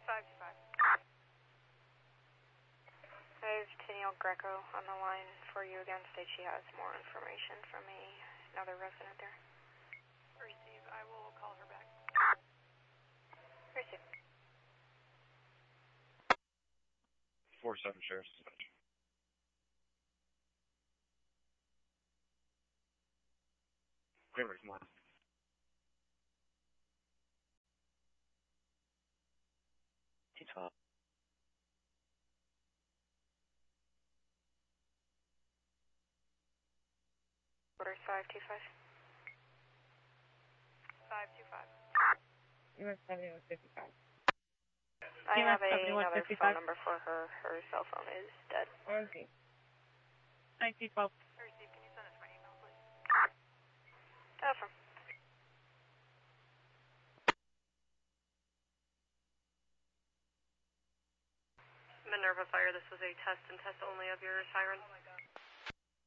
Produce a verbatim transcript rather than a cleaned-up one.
five two five. I have Tennille Greco on the line for you again. State she has more information from a, another resident there. Receive. I will call her back. Receive. four seven Sheriff's Dispatch. Great, come on. T twelve. Orders five two five. five two five. U S seventy-one fifty-five. I have a, another phone number for her. Her cell phone is dead. Okay. nineteen twelve. Receive. Can you send us my email, please? Affirm. Minerva Fire, this was a test and test only of your siren. Oh my God.